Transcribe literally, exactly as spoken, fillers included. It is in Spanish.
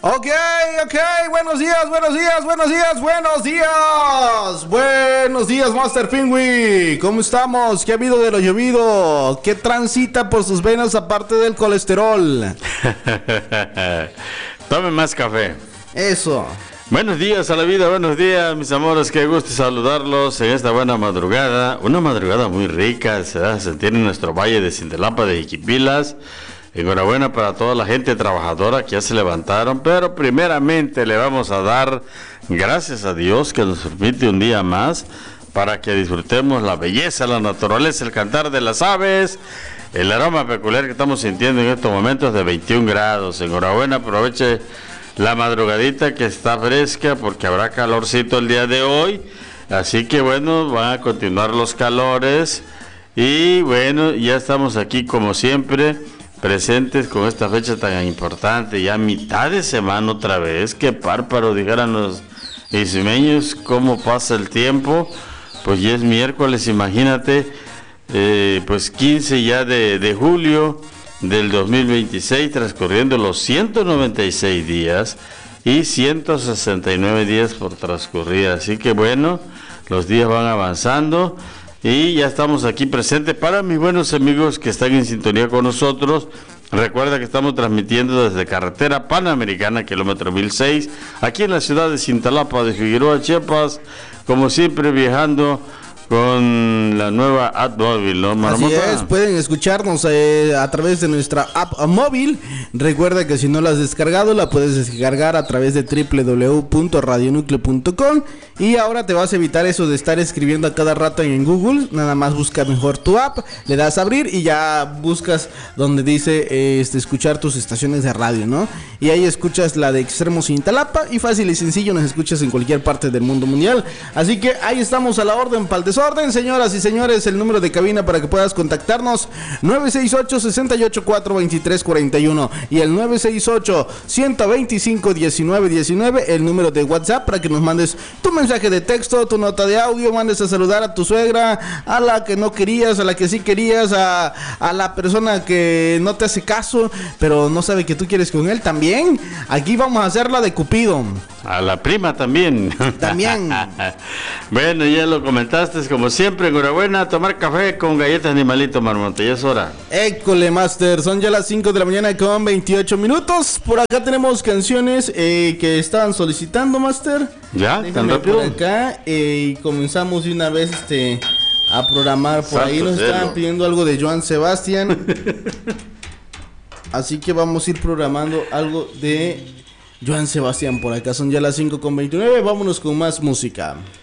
Ok, ok, buenos días, buenos días, buenos días, buenos días. Buenos días, Master Pingüi. ¿Cómo estamos? ¿Qué ha habido de lo llovido? ¿Qué transita por sus venas aparte del colesterol? Tome más café. Eso. Buenos días a la vida, buenos días, mis amores. Qué gusto saludarlos en esta buena madrugada. Una madrugada muy rica, se da a sentir en nuestro valle de Cintalapa de Jiquipilas. Enhorabuena para toda la gente trabajadora que ya se levantaron, pero primeramente le vamos a dar gracias a Dios que nos permite un día más para que disfrutemos la belleza, la naturaleza, el cantar de las aves, el aroma peculiar que estamos sintiendo en estos momentos de veintiún grados. Enhorabuena, aproveche la madrugadita que está fresca porque habrá calorcito el día de hoy, así que bueno, van a continuar los calores y bueno, ya estamos aquí como siempre, presentes con esta fecha tan importante, ya mitad de semana otra vez. Qué bárbaro, dijeran los ismeños, cómo pasa el tiempo. Pues ya es miércoles, imagínate, eh, pues quince ya de, de julio del dos mil veintiséis, transcurriendo los ciento noventa y seis días y ciento sesenta y nueve días por transcurrir. Así que bueno, los días van avanzando. Y ya estamos aquí presentes para mis buenos amigos que están en sintonía con nosotros. Recuerda que estamos transmitiendo desde Carretera Panamericana, kilómetro mil seis, aquí en la ciudad de Cintalapa de Figueroa, Chiapas, como siempre viajando con la nueva app móvil, ¿no, Marmota? Así es, pueden escucharnos eh, a través de nuestra app móvil. Recuerda que si no la has descargado, la puedes descargar a través de doble u doble u doble u punto radio núcleo punto com. Y ahora te vas a evitar eso de estar escribiendo a cada rato en Google. Nada más busca mejor tu app, le das a abrir y ya buscas donde dice eh, este, escuchar tus estaciones de radio, ¿no? Y ahí escuchas la de Extremo Cintalapa y fácil y sencillo nos escuchas en cualquier parte del mundo mundial. Así que ahí estamos a la orden para el desorden, señoras y señores. El número de cabina para que puedas contactarnos: nueve seis ocho, seis ocho cuatro, dos tres cuatro uno y el nueve seis ocho, uno dos cinco, uno nueve uno nueve, el número de WhatsApp para que nos mandes tu mensaje de texto, tu nota de audio, mandes a saludar a tu suegra, a la que no querías, a la que sí querías, a, a la persona que no te hace caso, pero no sabe que tú quieres con él también. Aquí vamos a hacerla de Cupido. A la prima también. También. Bueno, ya lo comentaste, como siempre, enhorabuena, tomar café con galletas Animalito, Marmonte, ya es hora. École, Master, son ya las cinco de la mañana con veintiocho minutos. Por acá tenemos canciones eh, que estaban solicitando, Master. ¿Ya? Déjame ¿Tan rápido? por acá eh, y comenzamos de una vez este a programar. Por Santo ahí nos cielo. estaban pidiendo algo de Joan Sebastián. Así que vamos a ir programando algo de Joan Sebastián por acá. Son ya las cinco con veintinueve. Vámonos con más música.